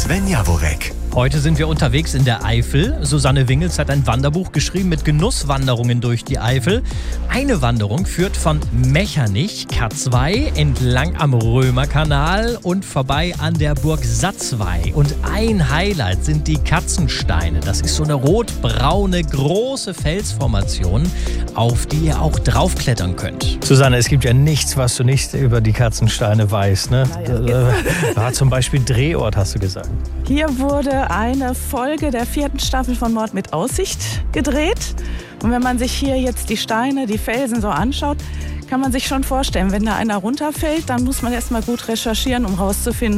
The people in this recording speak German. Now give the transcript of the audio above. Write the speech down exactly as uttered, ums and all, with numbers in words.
Sven Javonek. Heute sind wir unterwegs in der Eifel. Susanne Wingels hat ein Wanderbuch geschrieben mit Genusswanderungen durch die Eifel. Eine Wanderung führt von Mechernich, K zwei, entlang am Römerkanal und vorbei an der Burg Satzwey. Und ein Highlight sind die Katzensteine. Das ist so eine rotbraune, große Felsformation, auf die ihr auch draufklettern könnt. Susanne, es gibt ja nichts, was du nicht über die Katzensteine weißt, ne? Ja, War zum Beispiel Drehort, hast du gesagt. Hier wurde eine Folge der vierten Staffel von Mord mit Aussicht gedreht. Und wenn man sich hier jetzt die Steine, die Felsen so anschaut, kann man sich schon vorstellen, wenn da einer runterfällt, dann muss man erst mal gut recherchieren, um rauszufinden,